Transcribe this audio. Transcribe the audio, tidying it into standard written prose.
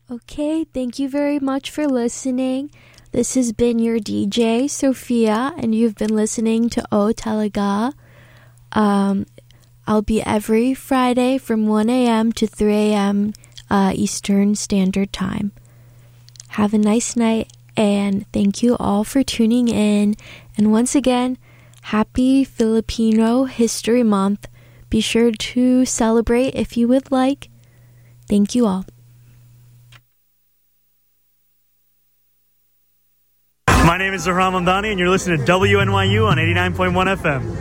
Okay, thank you very much for listening. This has been your DJ, Sophia, and you've been listening to O Talaga. I'll be every Friday from 1 a.m. to 3 a.m. Eastern Standard Time. Have a nice night, and thank you all for tuning in. And once again, happy Filipino History Month. Be sure to celebrate if you would like. Thank you all. My name is Zahram Mamdani, and you're listening to WNYU on 89.1 FM.